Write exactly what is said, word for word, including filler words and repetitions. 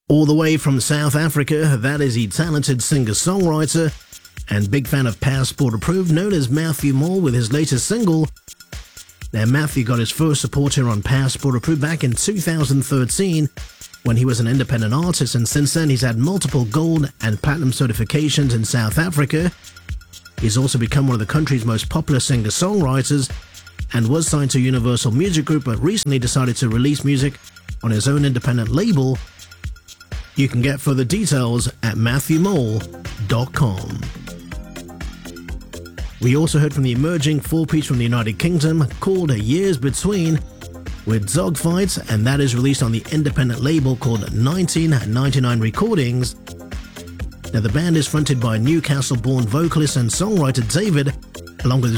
All the way from South Africa, that is the talented singer-songwriter and big fan of Passport Approved, known as Matthew Moore, with his latest single. Now, Matthew got his first support here on Passport Approved back in two thousand thirteen when he was an independent artist, and since then he's had multiple gold and platinum certifications in South Africa. He's also become one of the country's most popular singer-songwriters and was signed to Universal Music Group, but recently decided to release music on his own independent label. You can get further details at matthew mole dot com. We also heard from the emerging four-piece from the United Kingdom called Years Between with Dogfight, and that is released on the independent label called nineteen ninety-nine Recordings. Now, the band is fronted by Newcastle-born vocalist and songwriter David, along with his